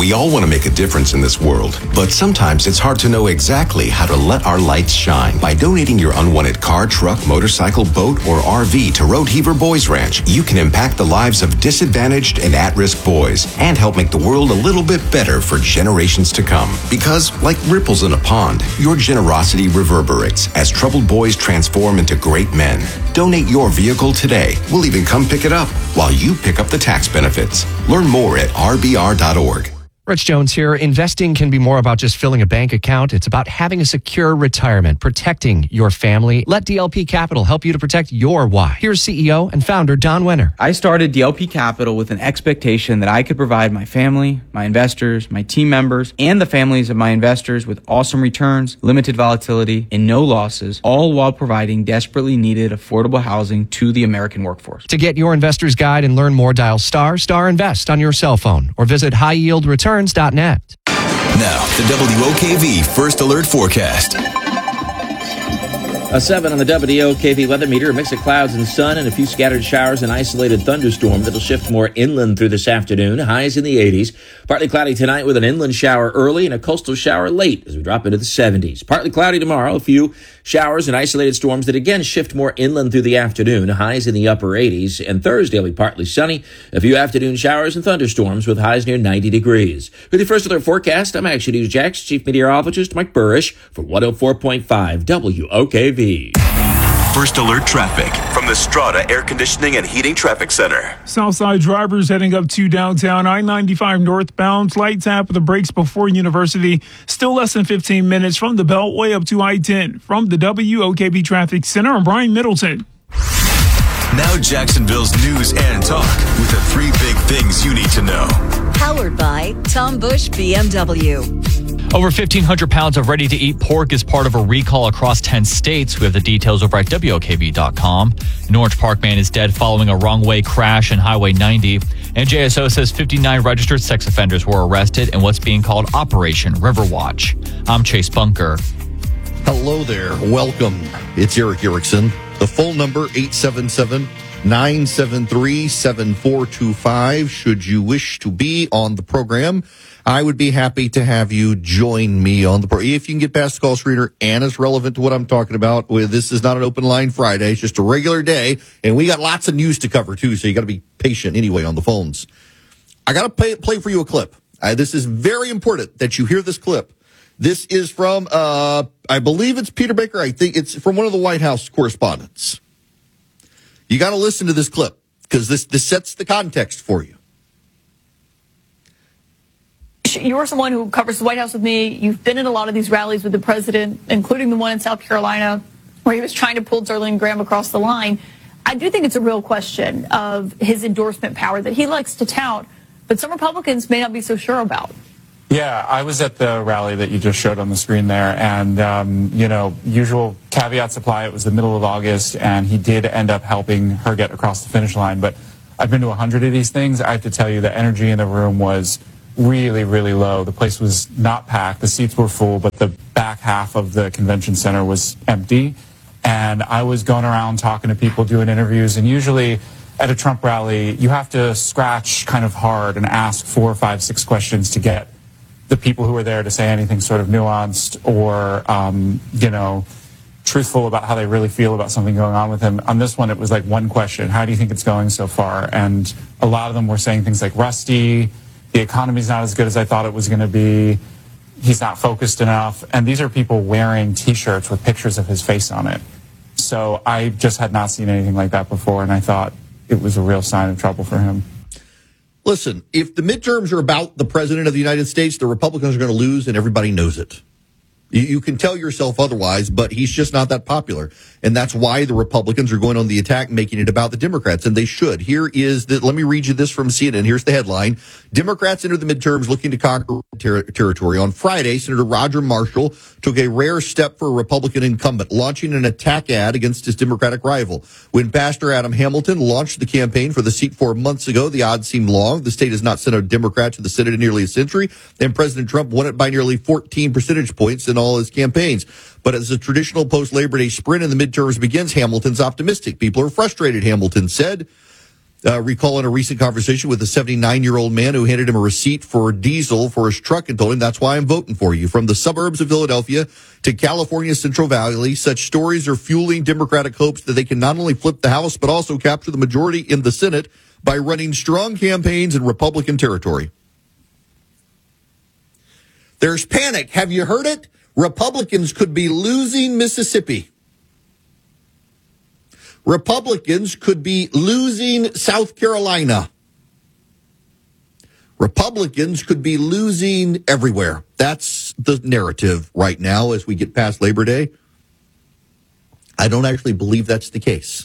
We all want to make a difference in this world, but sometimes it's hard to know exactly how to let our lights shine. By donating your unwanted car, truck, motorcycle, boat, or RV to Road Heaver Boys Ranch, you can impact the lives of disadvantaged and at-risk boys and help make the world a little bit better for generations to come. Because, like ripples in a pond, your generosity reverberates as troubled boys transform into great men. Donate your vehicle today. We'll even come pick it up while you pick up the tax benefits. Learn more at rbr.org. Rich Jones here. Investing can be more about just filling a bank account. It's about having a secure retirement, protecting your family. Let DLP Capital help you to protect your why. Here's CEO and founder Don Wenner. I started DLP Capital with an expectation that I could provide my family, my investors, my team members, and the families of my investors with awesome returns, limited volatility, and no losses, all while providing desperately needed affordable housing to the American workforce. To get your investor's guide and learn more, dial ** invest on your cell phone or visit highyieldreturns.net. Now, the WOKV First Alert Forecast. A 7 on the WOKV weather meter, a mix of clouds and sun and a few scattered showers and isolated thunderstorm that'll shift more inland through this afternoon. Highs in the 80s. Partly cloudy tonight with an inland shower early and a coastal shower late as we drop into the 70s. Partly cloudy tomorrow, a few showers and isolated storms that again shift more inland through the afternoon. Highs in the upper 80s. And Thursday will be partly sunny. A few afternoon showers and thunderstorms with highs near 90 degrees. With your First Alert forecast, I'm Action News Jax Chief Meteorologist Mike Burrish for 104.5 WOKV. First Alert traffic from the Strata Air Conditioning and Heating Traffic Center. Southside drivers heading up to downtown I-95 northbound. Light tap with the brakes before University. Still less than 15 minutes from the Beltway up to I-10. From the WOKV Traffic Center, I'm Brian Middleton. Now Jacksonville's news and talk with the 3 big things you need to know. Powered by Tom Bush BMW. Over 1,500 pounds of ready-to-eat pork is part of a recall across 10 states. We have the details over at WOKV.com. An Orange Park man is dead following a wrong-way crash on Highway 90. And JSO says 59 registered sex offenders were arrested in what's being called Operation Riverwatch. I'm Chase Bunker. Hello there. Welcome. It's Eric Erickson. The phone number, 877-973-7425. Should you wish to be on the program, I would be happy to have you join me on the program. If you can get past the call screener and it's relevant to what I'm talking about, this is not an open line Friday. It's just a regular day, and we got lots of news to cover, too, so you got to be patient anyway on the phones. I got to play for you a clip. This is very important that you hear this clip. This is from, I believe it's Peter Baker. I think it's from one of the White House correspondents. You got to listen to this clip because this sets the context for you. You're someone who covers the White House with me. You've been in a lot of these rallies with the president, including the one in South Carolina where he was trying to pull Darlene Graham across the line. I do think it's a real question of his endorsement power that he likes to tout, but some Republicans may not be so sure about. Yeah, I was at the rally that you just showed on the screen there, and, usual caveats apply. It was the middle of August, and he did end up helping her get across the finish line. But I've been to 100 of these things. I have to tell you the energy in the room was really, really low. The place was not packed. The seats were full, but the back half of the convention center was empty. And I was going around talking to people, doing interviews, and usually at a Trump rally, you have to scratch kind of hard and ask 4, 5, 6 questions to get the people who are there to say anything sort of nuanced or, truthful about how they really feel about something going on with him. On this one, it was like one question: how do you think it's going so far? And a lot of them were saying things like rusty, the economy's not as good as I thought it was going to be, he's not focused enough. And these are people wearing T-shirts with pictures of his face on it. So I just had not seen anything like that before, and I thought it was a real sign of trouble for him. Listen, if the midterms are about the president of the United States, the Republicans are going to lose, and everybody knows it. You can tell yourself otherwise, but he's just not that popular. And that's why the Republicans are going on the attack, making it about the Democrats, and they should. Let me read you this from CNN. Here's the headline. Democrats enter the midterms looking to conquer territory. On Friday, Senator Roger Marshall took a rare step for a Republican incumbent, launching an attack ad against his Democratic rival. When Pastor Adam Hamilton launched the campaign for the seat 4 months ago, the odds seemed long. The state has not sent a Democrat to the Senate in nearly a century, and President Trump won it by nearly 14 percentage points in all his campaigns. But as the traditional post-Labor Day sprint in the midterms begins, Hamilton's optimistic. People are frustrated, Hamilton said. Recalling a recent conversation with a 79-year-old man who handed him a receipt for diesel for his truck and told him, "That's why I'm voting for you." From the suburbs of Philadelphia to California's Central Valley, such stories are fueling Democratic hopes that they can not only flip the House, but also capture the majority in the Senate by running strong campaigns in Republican territory. There's panic. Have you heard it? Republicans could be losing Mississippi. Republicans could be losing South Carolina. Republicans could be losing everywhere. That's the narrative right now as we get past Labor Day. I don't actually believe that's the case.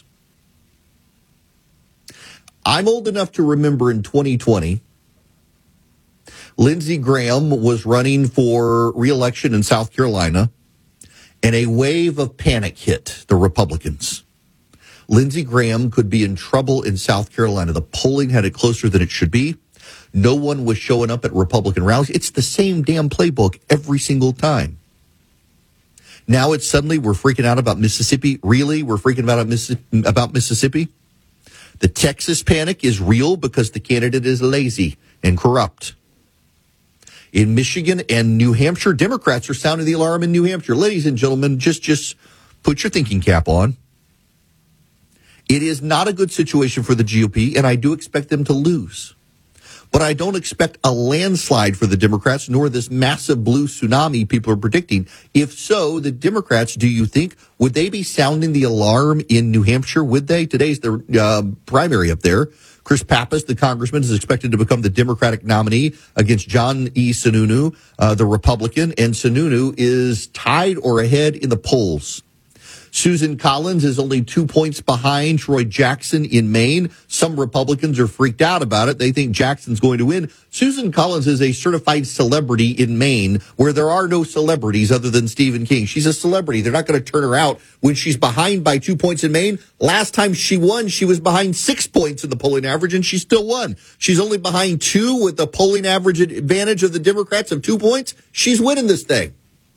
I'm old enough to remember in 2020, Lindsey Graham was running for re-election in South Carolina, and a wave of panic hit the Republicans. Lindsey Graham could be in trouble in South Carolina. The polling had it closer than it should be. No one was showing up at Republican rallies. It's the same damn playbook every single time. Now it's suddenly we're freaking out about Mississippi. Really? We're freaking out about Mississippi? The Texas panic is real because the candidate is lazy and corrupt. In Michigan and New Hampshire, Democrats are sounding the alarm in New Hampshire. Ladies and gentlemen, just put your thinking cap on. It is not a good situation for the GOP, and I do expect them to lose. But I don't expect a landslide for the Democrats, nor this massive blue tsunami people are predicting. If so, the Democrats, do you think, would they be sounding the alarm in New Hampshire? Would they? Today's the primary up there. Chris Pappas, the congressman, is expected to become the Democratic nominee against John E. Sununu, the Republican, and Sununu is tied or ahead in the polls. Susan Collins is only 2 points behind Troy Jackson in Maine. Some Republicans are freaked out about it. They think Jackson's going to win. Susan Collins is a certified celebrity in Maine, where there are no celebrities other than Stephen King. She's a celebrity. They're not going to turn her out when she's behind by 2 points in Maine. Last time she won, she was behind 6 points in the polling average, and she still won. She's only behind 2 with the polling average advantage of the Democrats of 2 points. She's winning this thing.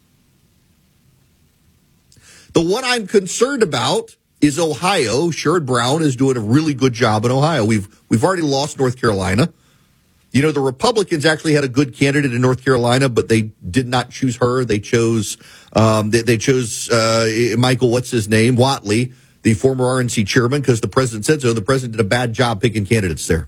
The one I'm concerned about is Ohio. Sherrod Brown is doing a really good job in Ohio. We've already lost North Carolina. You know, the Republicans actually had a good candidate in North Carolina, but they did not choose her. They chose Michael, what's his name, Whatley, the former RNC chairman, because the president said so. The president did a bad job picking candidates there.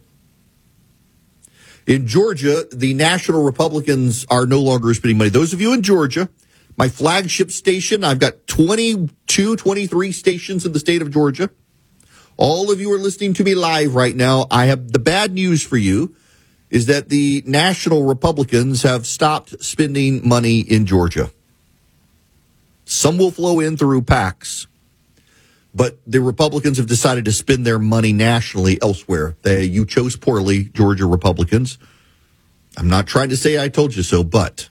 In Georgia, the national Republicans are no longer spending money. Those of you in Georgia, my flagship station, I've got 23 stations in the state of Georgia. All of you are listening to me live right now. I have the bad news for you is that the national Republicans have stopped spending money in Georgia. Some will flow in through PACs, but the Republicans have decided to spend their money nationally elsewhere. You chose poorly, Georgia Republicans. I'm not trying to say I told you so, but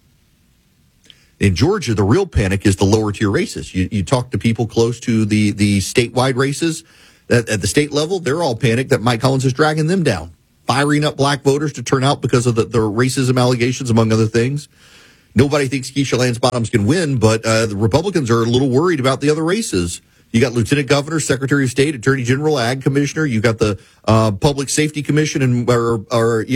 in Georgia, the real panic is the lower tier races. You talk to people close to the statewide races at the state level, they're all panicked that Mike Collins is dragging them down, firing up black voters to turn out because of the racism allegations, among other things. Nobody thinks Keisha Lance Bottoms can win, but the Republicans are a little worried about the other races. You got Lieutenant Governor, Secretary of State, Attorney General, Ag Commissioner. You got the Public Safety Commission and what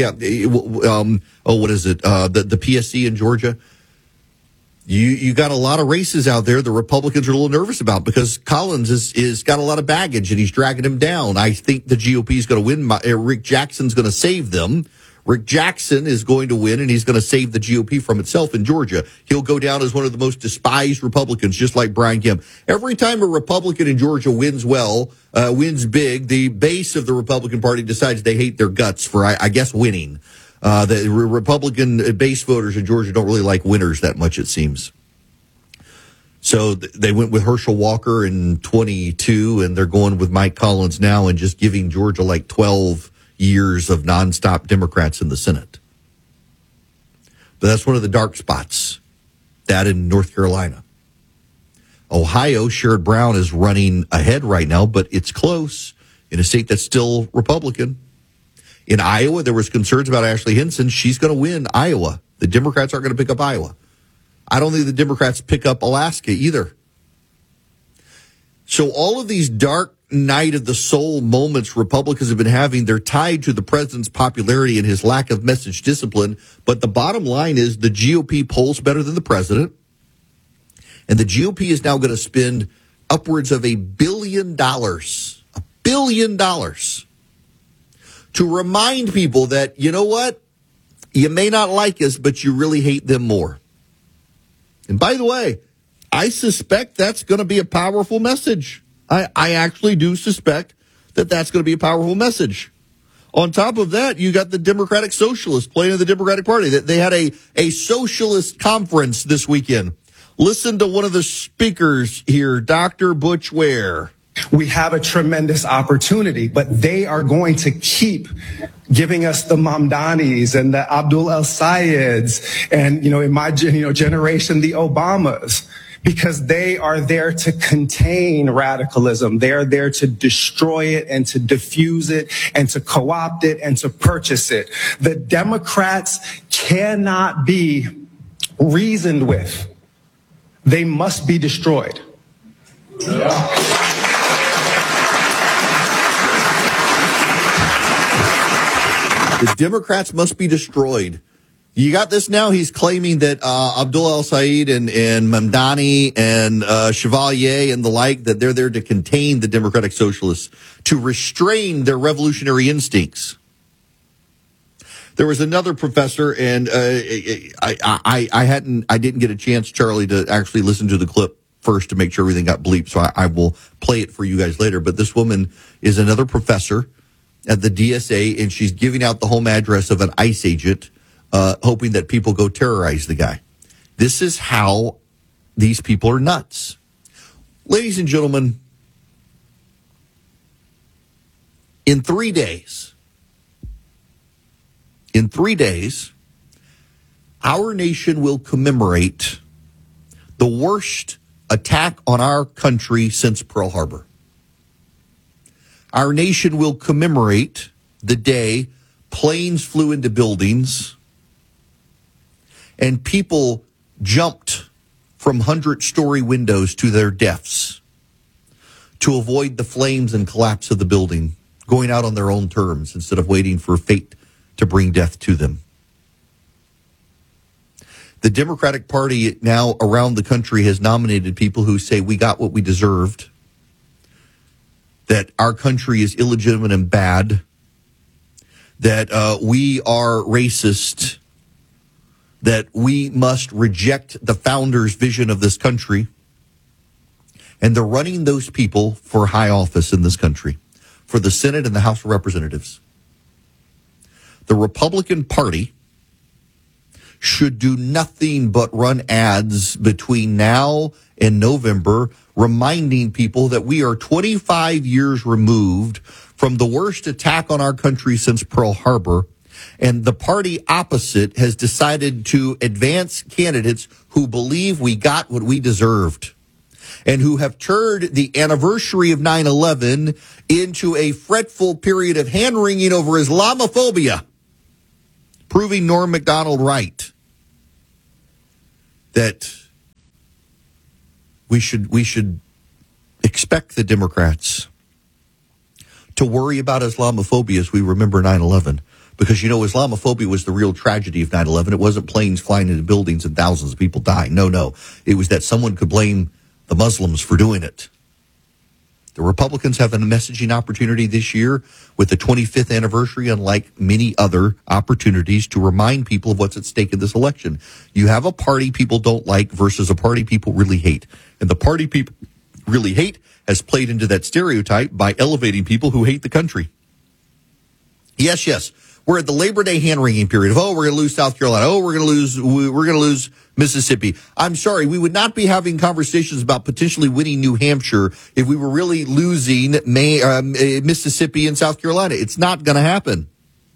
is it? The PSC in Georgia. You got a lot of races out there the Republicans are a little nervous about because Collins is got a lot of baggage and he's dragging him down. I think the GOP is going to win. Rick Jackson's going to save them. Rick Jackson is going to win, and he's going to save the GOP from itself in Georgia. He'll go down as one of the most despised Republicans, just like Brian Kemp. Every time a Republican in Georgia wins wins big, the base of the Republican Party decides they hate their guts for, I guess, winning. The Republican base voters in Georgia don't really like winners that much, it seems. So they went with Herschel Walker in 22, and they're going with Mike Collins now and just giving Georgia like 12 years of nonstop Democrats in the Senate. But that's one of the dark spots, that in North Carolina. Ohio, Sherrod Brown is running ahead right now, but it's close in a state that's still Republican. In Iowa, there was concerns about Ashley Hinson. She's going to win Iowa. The Democrats aren't going to pick up Iowa. I don't think the Democrats pick up Alaska either. So all of these dark night of the soul moments Republicans have been having. They're tied to the president's popularity and his lack of message discipline. But the bottom line is the GOP polls better than the president. And the GOP is now going to spend upwards of $1 billion, $1 billion, to remind people that, you know what? You may not like us, but you really hate them more. And by the way, I suspect that's going to be a powerful message. I actually do suspect that that's going to be a powerful message. On top of that, you got the Democratic Socialists playing in the Democratic Party. They had a socialist conference this weekend. Listen to one of the speakers here, Dr. Butch Ware. We have a tremendous opportunity, but they are going to keep giving us the Mamdanis and the Abdul El-Sayeds and, in my generation, the Obamas, because they are there to contain radicalism. They are there to destroy it and to diffuse it and to co-opt it and to purchase it. The Democrats cannot be reasoned with. They must be destroyed. The Democrats must be destroyed. You got this now? He's claiming that Abdul El-Sayed and Mamdani and Chevalier and the like, that they're there to contain the Democratic Socialists, to restrain their revolutionary instincts. There was another professor, and I didn't get a chance, Charlie, to actually listen to the clip first to make sure everything got bleeped, so I will play it for you guys later. But this woman is another professor at the DSA, and she's giving out the home address of an ICE agent, hoping that people go terrorize the guy. This is how these people are nuts. Ladies and gentlemen, in 3 days, our nation will commemorate the worst attack on our country since Pearl Harbor. Our nation will commemorate the day planes flew into buildings and people jumped from 100-story windows to their deaths to avoid the flames and collapse of the building, going out on their own terms instead of waiting for fate to bring death to them. The Democratic Party now around the country has nominated people who say we got what we deserved, that our country is illegitimate and bad, that we are racist, that we must reject the founders' vision of this country. And they're running those people for high office in this country, for the Senate and the House of Representatives. The Republican Party should do nothing but run ads between now and November, reminding people that we are 25 years removed from the worst attack on our country since Pearl Harbor, and the party opposite has decided to advance candidates who believe we got what we deserved and who have turned the anniversary of 9/11 into a fretful period of hand-wringing over Islamophobia, proving Norm Macdonald right, that we should expect the Democrats to worry about Islamophobia as we remember 9/11. Because, Islamophobia was the real tragedy of 9/11. It wasn't planes flying into buildings and thousands of people dying. No. It was that someone could blame the Muslims for doing it. The Republicans have a messaging opportunity this year with the 25th anniversary, unlike many other opportunities, to remind people of what's at stake in this election. You have a party people don't like versus a party people really hate. And the party people really hate has played into that stereotype by elevating people who hate the country. Yes. We're at the Labor Day hand-wringing period of, we're going to lose South Carolina. We're going to lose Mississippi. I'm sorry, we would not be having conversations about potentially winning New Hampshire if we were really losing Mississippi and South Carolina. It's not going to happen.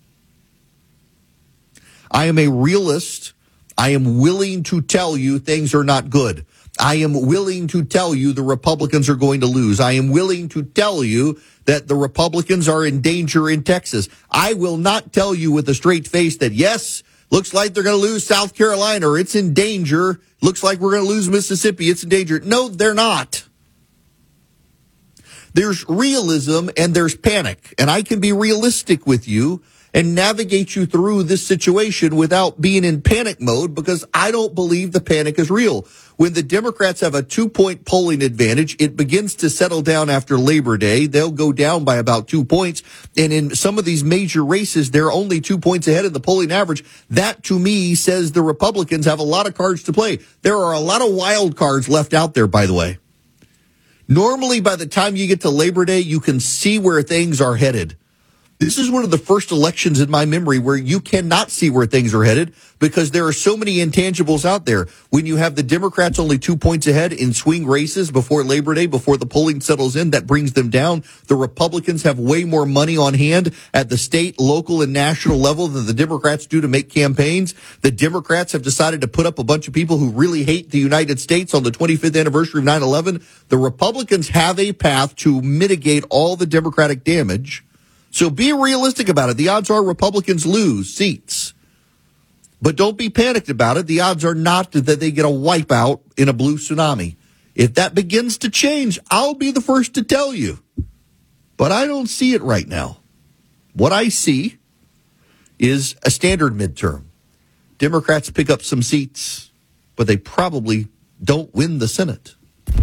I am a realist. I am willing to tell you things are not good. I am willing to tell you the Republicans are going to lose. I am willing to tell you that the Republicans are in danger in Texas. I will not tell you with a straight face that, yes, looks like they're going to lose South Carolina, or it's in danger. Looks like we're going to lose Mississippi. It's in danger. No, they're not. There's realism and there's panic. And I can be realistic with you and navigate you through this situation without being in panic mode, because I don't believe the panic is real. When the Democrats have a 2-point polling advantage, it begins to settle down after Labor Day. They'll go down by about 2 points. And in some of these major races, they're only 2 points ahead of the polling average. That, to me, says the Republicans have a lot of cards to play. There are a lot of wild cards left out there, by the way. Normally, by the time you get to Labor Day, you can see where things are headed. This is one of the first elections in my memory where you cannot see where things are headed because there are so many intangibles out there. When you have the Democrats only 2 points ahead in swing races before Labor Day, before the polling settles in, that brings them down. The Republicans have way more money on hand at the state, local, and national level than the Democrats do to make campaigns. The Democrats have decided to put up a bunch of people who really hate the United States on the 25th anniversary of 9/11. The Republicans have a path to mitigate all the Democratic damage. So be realistic about it. The odds are Republicans lose seats. But don't be panicked about it. The odds are not that they get a wipeout in a blue tsunami. If that begins to change, I'll be the first to tell you. But I don't see it right now. What I see is a standard midterm. Democrats pick up some seats, but they probably don't win the Senate.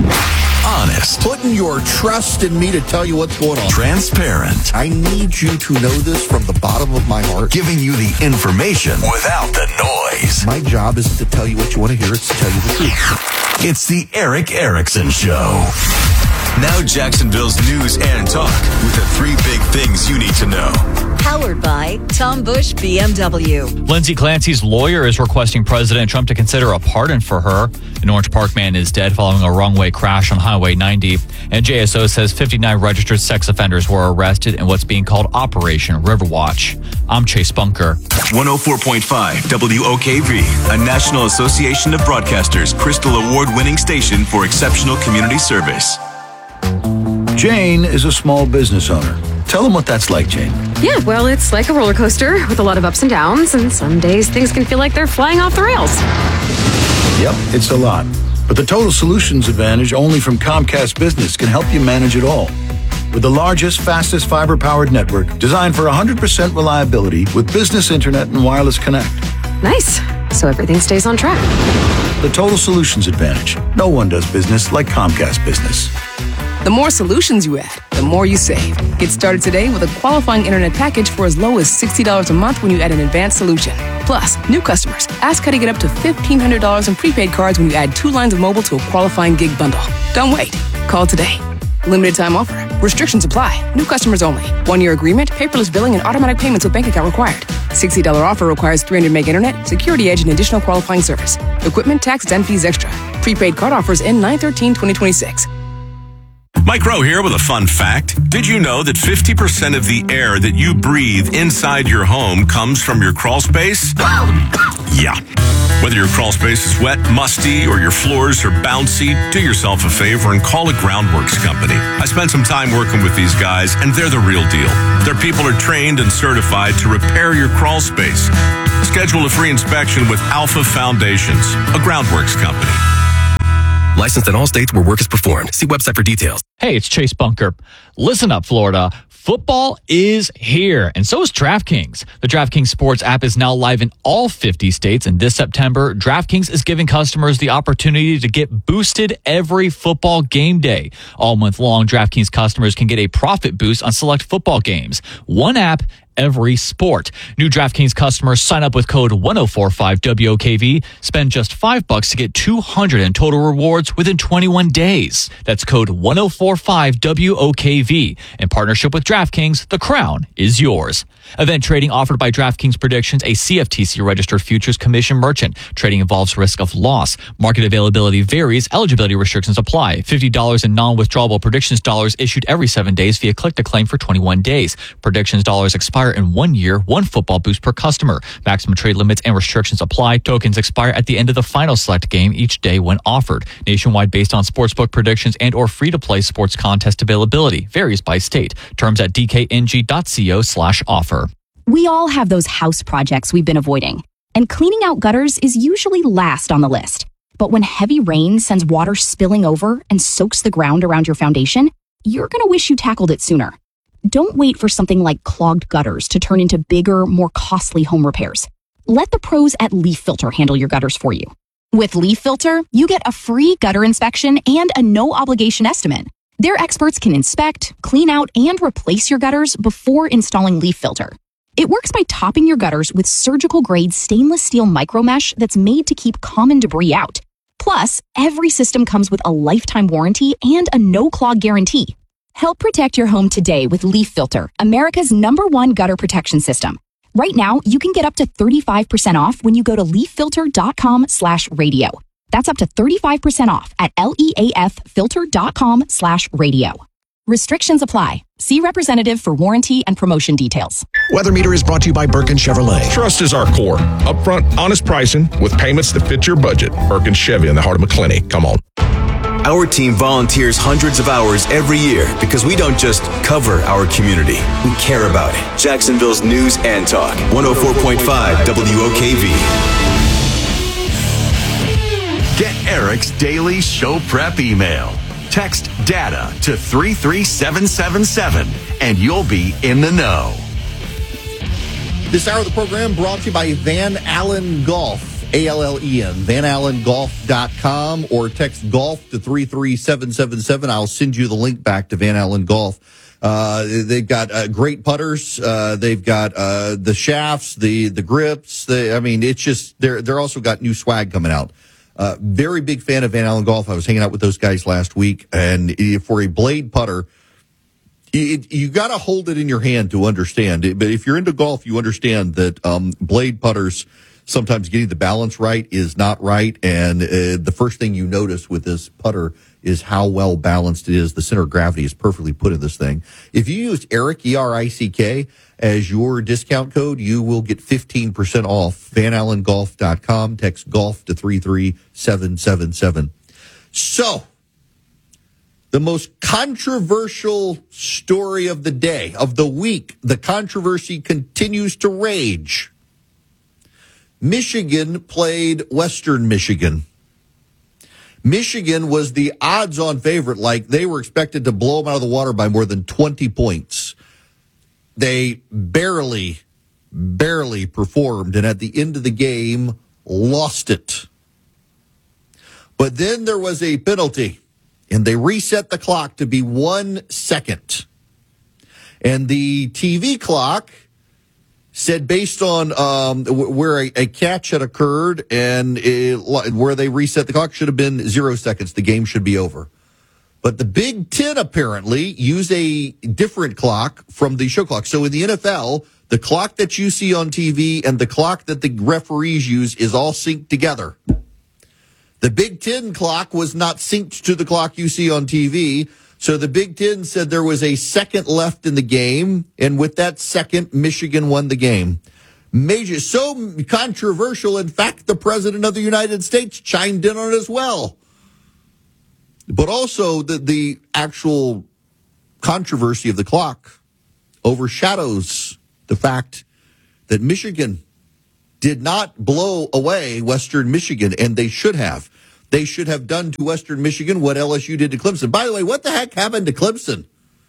Honest. Putting your trust in me to tell you what's going on. Transparent. I need you to know this from the bottom of my heart. Giving you the information without the noise. My job isn't to tell you what you want to hear. It's to tell you the truth. It's the Eric Erickson Show. Now Jacksonville's news and talk with the 3 big things you need to know. Powered by Tom Bush BMW. Lindsay Clancy's lawyer is requesting President Trump to consider a pardon for her. An Orange Park man is dead following a wrong-way crash on Highway 90. And JSO says 59 registered sex offenders were arrested in what's being called Operation Riverwatch. I'm Chase Bunker. 104.5 WOKV, a National Association of Broadcasters Crystal Award-winning station for exceptional community service. Jane is a small business owner. Tell them what that's like, Jane. Yeah, well, it's like a roller coaster with a lot of ups and downs, and some days things can feel like they're flying off the rails. Yep, it's a lot. But the Total Solutions Advantage only from Comcast Business can help you manage it all. With the largest, fastest fiber-powered network designed for 100% reliability with business internet and wireless connect. Nice. So everything stays on track. The Total Solutions Advantage. No one does business like Comcast Business. The more solutions you add, the more you save. Get started today with a qualifying internet package for as low as $60 a month when you add an advanced solution. Plus, new customers, ask how to get up to $1,500 in prepaid cards when you add 2 lines of mobile to a qualifying gig bundle. Don't wait. Call today. Limited time offer. Restrictions apply. New customers only. 1-year agreement, paperless billing, and automatic payments with bank account required. $60 offer requires 300 meg internet, security edge, and additional qualifying service. Equipment, tax, and fees extra. Prepaid card offers end 9/13/2026. Mike Rowe here with a fun fact. Did you know that 50% of the air that you breathe inside your home comes from your crawl space? Yeah. Whether your crawl space is wet, musty, or your floors are bouncy, do yourself a favor and call a Groundworks company. I spent some time working with these guys, and they're the real deal. Their people are trained and certified to repair your crawl space. Schedule a free inspection with Alpha Foundations, a Groundworks company. Licensed in all states where work is performed. See website for details. Hey, it's Chase Bunker. Listen up, Florida. Football is here, and so is DraftKings. The DraftKings Sports app is now live in all 50 states, and this September, DraftKings is giving customers the opportunity to get boosted every football game day. All month long, DraftKings customers can get a profit boost on select football games. One app, every sport. New DraftKings customers sign up with code 1045WOKV. Spend just $5 to get $200 in total rewards within 21 days. That's code 1045WOKV. In partnership with DraftKings, the crown is yours. Event trading offered by DraftKings Predictions, a CFTC registered futures commission merchant. Trading involves risk of loss. Market availability varies. Eligibility restrictions apply. $50 in non-withdrawable predictions dollars issued every 7 days via click to claim for 21 days. Predictions dollars expire in 1 year, 1 football boost per customer. Maximum trade limits and restrictions apply. Tokens expire at the end of the final select game each day when offered. Nationwide based on sportsbook predictions and or free-to-play sports contest availability. Varies by state. Terms at dkng.co/offer. We all have those house projects we've been avoiding, and cleaning out gutters is usually last on the list. But when heavy rain sends water spilling over and soaks the ground around your foundation, you're going to wish you tackled it sooner. Don't wait for something like clogged gutters to turn into bigger, more costly home repairs. Let the pros at Leaf Filter handle your gutters for you. With Leaf Filter, you get a free gutter inspection and a no-obligation estimate. Their experts can inspect, clean out, and replace your gutters before installing Leaf Filter. It works by topping your gutters with surgical-grade stainless steel micro mesh that's made to keep common debris out. Plus, every system comes with a lifetime warranty and a no-clog guarantee. Help protect your home today with Leaf Filter, America's #1 gutter protection system. Right now, you can get up to 35% off when you go to leaffilter.com/radio. That's up to 35% off at leaffilter.com/radio. Restrictions apply. See representative for warranty and promotion details. Weather Meter is brought to you by Birkin Chevrolet. Trust is our core. Upfront, honest pricing with payments that fit your budget. Birkin Chevy in the heart of McClenny. Come on. Our team volunteers hundreds of hours every year because we don't just cover our community. We care about it. Jacksonville's News and Talk. 104.5 WOKV. Get Eric's daily show prep email. Text DATA to 33777 and you'll be in the know. This hour of the program brought to you by Van Allen Golf, ALLEN, vanallengolf.com, or text golf to 33777. I'll send you the link back to Van Allen Golf. They've got great putters. They've got the shafts, the grips. It's just they're also got new swag coming out. Very big fan of Van Allen Golf. I was hanging out with those guys last week, and for a blade putter, you got to hold it in your hand to understand it. But if you're into golf, you understand that blade putters, sometimes getting the balance right is not right. And the first thing you notice with this putter is how well balanced it is. The center of gravity is perfectly put in this thing. If you use Eric, ERICK, as your discount code, you will get 15% off. vanallengolf.com. Text golf to 33777. So, the most controversial story of the day, of the week, the controversy continues to rage. Michigan played Western Michigan. Michigan was the odds-on favorite, like they were expected to blow them out of the water by more than 20 points. They barely performed, and at the end of the game, lost it. But then there was a penalty, and they reset the clock to be 1 second. And the TV clock said based on where a catch had occurred and where they reset the clock should have been 0 seconds. The game should be over. But the Big Ten apparently used a different clock from the show clock. So in the NFL, the clock that you see on TV and the clock that the referees use is all synced together. The Big Ten clock was not synced to the clock you see on TV. So the Big Ten said there was a second left in the game, and with that second, Michigan won the game. Major, so controversial, in fact, the President of the United States chimed in on it as well. But also the actual controversy of the clock overshadows the fact that Michigan did not blow away Western Michigan, and they should have. They should have done to Western Michigan what LSU did to Clemson. By the way, what the heck happened to Clemson?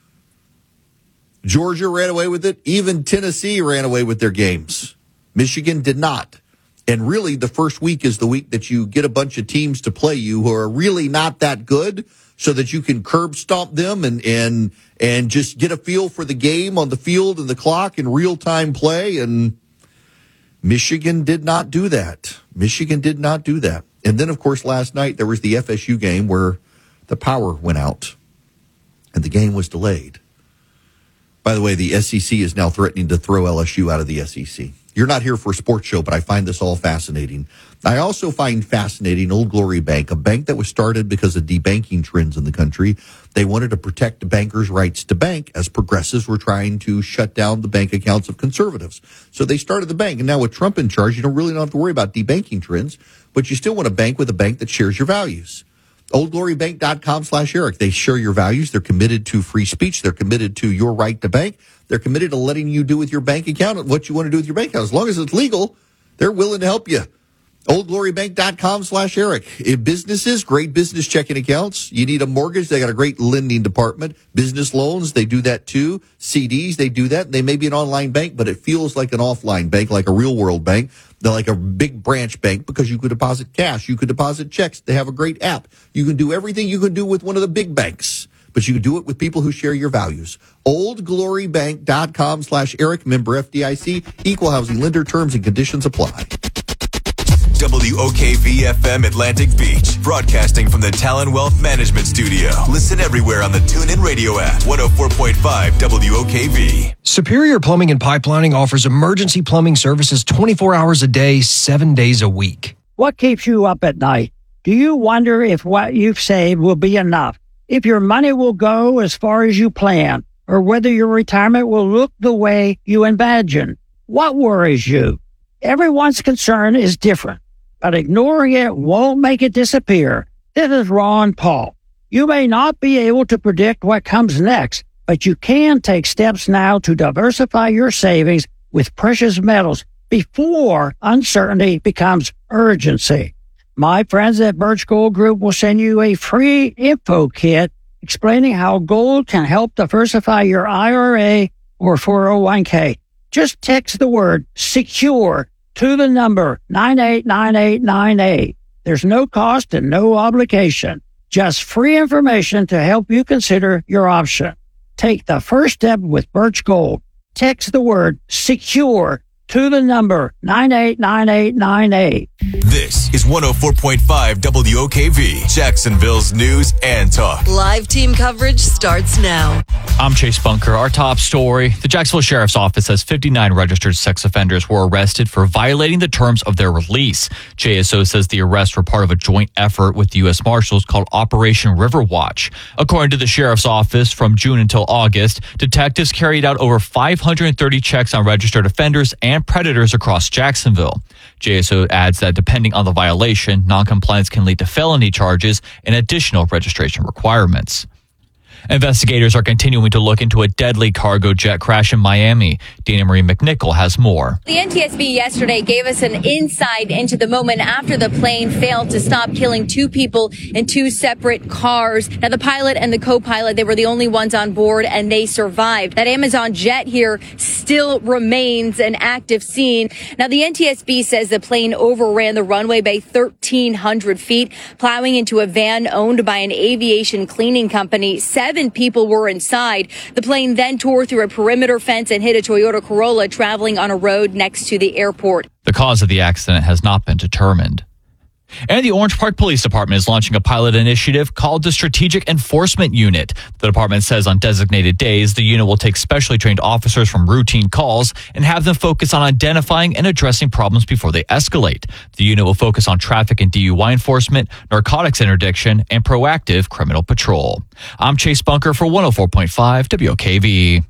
Georgia ran away with it. Even Tennessee ran away with their games. Michigan did not. And really, the first week is the week that you get a bunch of teams to play you who are really not that good so that you can curb stomp them and just get a feel for the game on the field and the clock in real-time play. And Michigan did not do that. Michigan did not do that. And then, of course, last night there was the FSU game where the power went out and the game was delayed. By the way, the SEC is now threatening to throw LSU out of the SEC. You're not here for a sports show, but I find this all fascinating. I also find fascinating Old Glory Bank, a bank that was started because of debanking trends in the country. They wanted to protect bankers' rights to bank as progressives were trying to shut down the bank accounts of conservatives. So they started the bank. And now with Trump in charge, you don't have to worry about debanking trends, but you still want to bank with a bank that shares your values. OldGloryBank.com/Eric. They share your values. They're committed to free speech. They're committed to your right to bank. They're committed to letting you do with your bank account what you want to do with your bank account. As long as it's legal, they're willing to help you. OldGloryBank.com/Eric. If businesses, great business checking accounts. You need a mortgage, they got a great lending department. Business loans, they do that too. CDs, they do that. They may be an online bank, but it feels like an offline bank, like a real world bank. They're like a big branch bank because you could deposit cash. You could deposit checks. They have a great app. You can do everything you can do with one of the big banks, but you can do it with people who share your values. OldGloryBank.com/Eric, member FDIC, equal housing lender, terms and conditions apply. WOKV-FM Atlantic Beach, broadcasting from the Talon Wealth Management Studio. Listen everywhere on the TuneIn Radio app. 104.5 WOKV. Superior Plumbing and Pipelining offers emergency plumbing services 24 hours a day, 7 days a week. What keeps you up at night? Do you wonder if what you've saved will be enough? If your money will go as far as you plan? Or whether your retirement will look the way you imagine? What worries you? Everyone's concern is different, but ignoring it won't make it disappear. This is Ron Paul. You may not be able to predict what comes next, but you can take steps now to diversify your savings with precious metals before uncertainty becomes urgency. My friends at Birch Gold Group will send you a free info kit explaining how gold can help diversify your IRA or 401k. Just text the word SECURE to the number 989898. There's no cost and no obligation. Just free information to help you consider your option. Take the first step with Birch Gold. Text the word SECURE to the number 989898. This is 104.5 WOKV, Jacksonville's news and talk. Live team coverage starts now. I'm Chase Bunker. Our top story. The Jacksonville Sheriff's Office says 59 registered sex offenders were arrested for violating the terms of their release. JSO says the arrests were part of a joint effort with the U.S. Marshals called Operation Riverwatch. According to the Sheriff's Office, from June until August, detectives carried out over 530 checks on registered offenders and predators across Jacksonville. JSO adds that depending on the violation, noncompliance can lead to felony charges and additional registration requirements. Investigators are continuing to look into a deadly cargo jet crash in Miami. Dana Marie McNichol has more. The NTSB yesterday gave us an insight into the moment after the plane failed to stop, killing two people in two separate cars. Now, the pilot and the co-pilot, they were the only ones on board, and they survived. That Amazon jet here still remains an active scene. Now, the NTSB says the plane overran the runway by 1,300 feet, plowing into a van owned by an aviation cleaning company. 7 people were inside. The plane then tore through a perimeter fence and hit a Toyota Corolla traveling on a road next to the airport. The cause of the accident has not been determined. And the Orange Park Police Department is launching a pilot initiative called the Strategic Enforcement Unit. The department says on designated days, the unit will take specially trained officers from routine calls and have them focus on identifying and addressing problems before they escalate. The unit will focus on traffic and DUI enforcement, narcotics interdiction, and proactive criminal patrol. I'm Chase Bunker for 104.5 WOKV.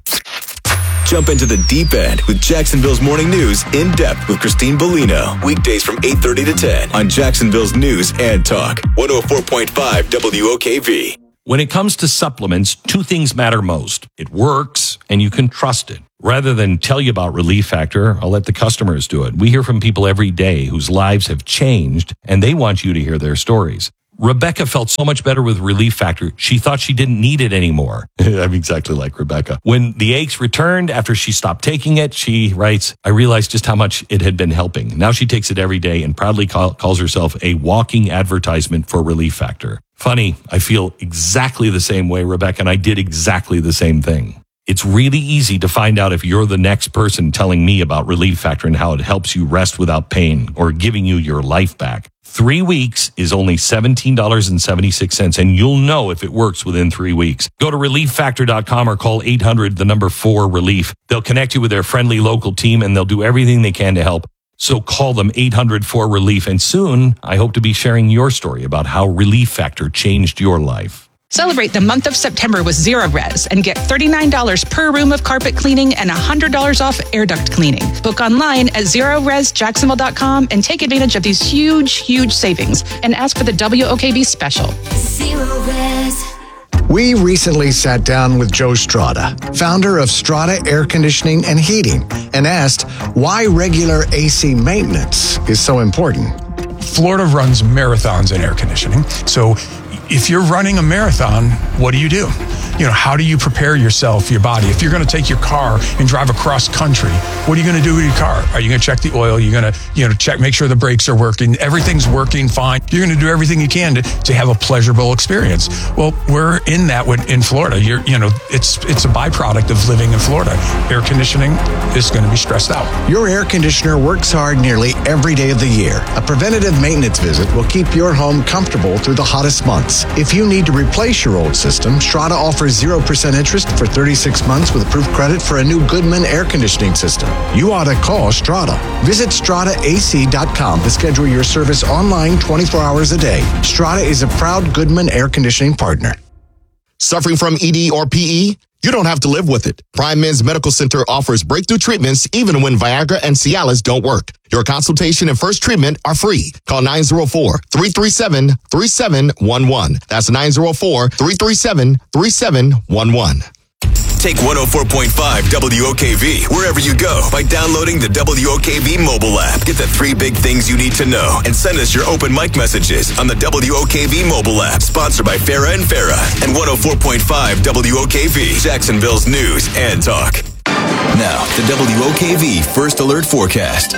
Jump into the deep end with Jacksonville's Morning News in depth with Christine Bellino. Weekdays from 8:30 to 10 on Jacksonville's News and Talk. 104.5 WOKV. When it comes to supplements, two things matter most. It works and you can trust it. Rather than tell you about Relief Factor, I'll let the customers do it. We hear from people every day whose lives have changed and they want you to hear their stories. Rebecca felt so much better with Relief Factor, she thought she didn't need it anymore. I'm exactly like Rebecca. When the aches returned after she stopped taking it, she writes, I realized just how much it had been helping. Now she takes it every day and proudly calls herself a walking advertisement for Relief Factor. Funny, I feel exactly the same way, Rebecca, and I did exactly the same thing. It's really easy to find out if you're the next person telling me about Relief Factor and how it helps you rest without pain or giving you your life back. 3 weeks is only $17.76, and you'll know if it works within 3 weeks. Go to ReliefFactor.com or call 800-4-RELIEF. They'll connect you with their friendly local team, and they'll do everything they can to help. So call them 800-4-RELIEF, and soon I hope to be sharing your story about how Relief Factor changed your life. Celebrate the month of September with Zerorez and get $39 per room of carpet cleaning and $100 off air duct cleaning. Book online at ZerorezJacksonville.com and take advantage of these huge savings and ask for the WOKV special. Zerorez. We recently sat down with Joe Strada, founder of Strada Air Conditioning and Heating, and asked why regular AC maintenance is so important. Florida runs marathons in air conditioning. So if you're running a marathon, what do? How do you prepare yourself, your body? If you're going to take your car and drive across country, what are you going to do with your car? Are you going to check the oil? You're going to, check, make sure the brakes are working. Everything's working fine. You're going to do everything you can to have a pleasurable experience. Well, we're in that in Florida. It's a byproduct of living in Florida. Air conditioning is going to be stressed out. Your air conditioner works hard nearly every day of the year. A preventative maintenance visit will keep your home comfortable through the hottest months. If you need to replace your old system, Strata offers 0% interest for 36 months with approved credit for a new Goodman air conditioning system. You ought to call Strata. Visit StrataAC.com to schedule your service online 24 hours a day. Strata is a proud Goodman air conditioning partner. Suffering from ED or PE? You don't have to live with it. Prime Men's Medical Center offers breakthrough treatments even when Viagra and Cialis don't work. Your consultation and first treatment are free. Call 904-337-3711. That's 904-337-3711. Take 104.5 WOKV wherever you go by downloading the WOKV mobile app. Get the 3 big things you need to know and send us your open mic messages on the WOKV mobile app. Sponsored by Farah and Farah and 104.5 WOKV, Jacksonville's news and talk. Now, the WOKV First Alert Forecast.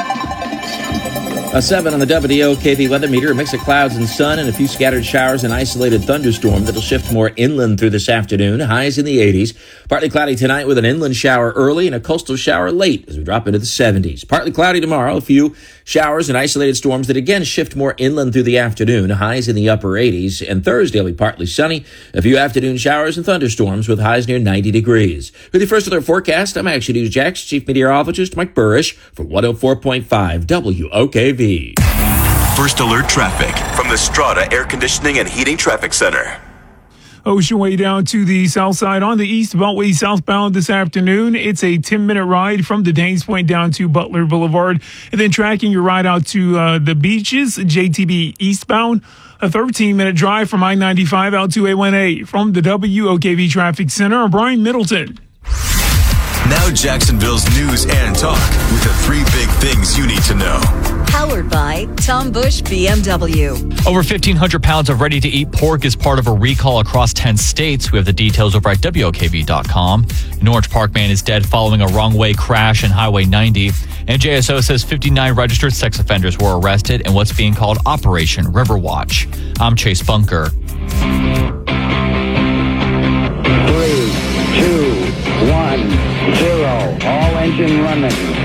A 7 on the WOKV weather meter, a mix of clouds and sun and a few scattered showers and isolated thunderstorm that'll shift more inland through this afternoon. Highs in the 80s. Partly cloudy tonight with an inland shower early and a coastal shower late as we drop into the 70s. Partly cloudy tomorrow, a few showers and isolated storms that again shift more inland through the afternoon. Highs in the upper 80s. And Thursday will be partly sunny, a few afternoon showers and thunderstorms with highs near 90 degrees. With your First Alert forecast, I'm Action News Jax Chief Meteorologist Mike Burrish for 104.5 WOKV. First Alert traffic from the Strata Air Conditioning and Heating Traffic Center. Ocean Way down to the south side on the East Beltway southbound this afternoon. It's a 10-minute ride from the Danes Point down to Butler Boulevard. And then tracking your ride out to the beaches, JTB eastbound. A 13-minute drive from I-95 out to A1A. From the WOKV Traffic Center, I'm Brian Middleton. Now Jacksonville's news and talk with the 3 big things you need to know. Powered by Tom Bush BMW. Over 1,500 pounds of ready-to-eat pork is part of a recall across 10 states. We have the details over at WOKV.com. An Orange Park man is dead following a wrong-way crash on Highway 90. And JSO says 59 registered sex offenders were arrested in what's being called Operation Riverwatch. I'm Chase Bunker. 3, 2, 1, 0. All engine running.